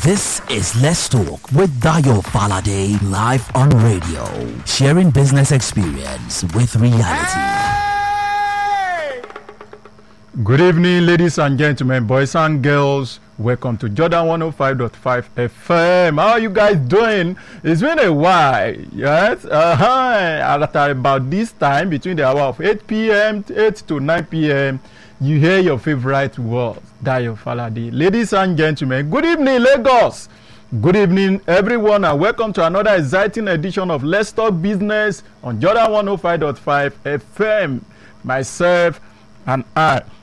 This is Let's Talk with Dayo Falade live on radio, sharing business experience with reality. Good evening, ladies and gentlemen, boys and girls. Welcome to Jordan 105.5 FM. How are you guys doing? It's been a while, yes? At about this time, between the hour of 8 p.m. 8 to 9 p.m., you hear your favorite words, Dayo Falade. Ladies and gentlemen, good evening, Lagos. Good evening, everyone, and welcome to another exciting edition of Let's Talk Business on Jordan 105.5 FM. Myself and I